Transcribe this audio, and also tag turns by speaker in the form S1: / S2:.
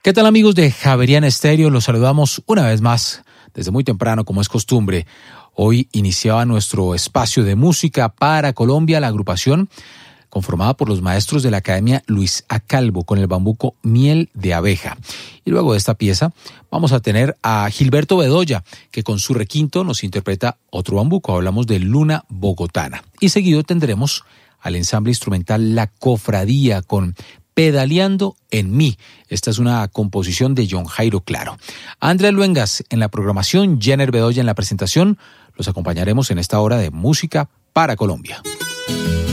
S1: ¿Qué tal, amigos de Javeriana Estéreo? Los saludamos una vez más desde muy temprano, como es costumbre. Hoy iniciaba nuestro espacio de música para Colombia, la agrupación conformada por los maestros de la Academia Luis A. Calvo con el bambuco Miel de Abeja. Y luego de esta pieza vamos a tener a Gilberto Bedoya, que con su requinto nos interpreta otro bambuco. Hablamos de Luna Bogotana. Y seguido tendremos al ensamble instrumental La Cofradía con Pedaleando en mí. Esta es una composición de John Jairo Claro. Andrés Luengas en la programación, Jenner Bedoya en la presentación. Los acompañaremos en esta hora de música para Colombia.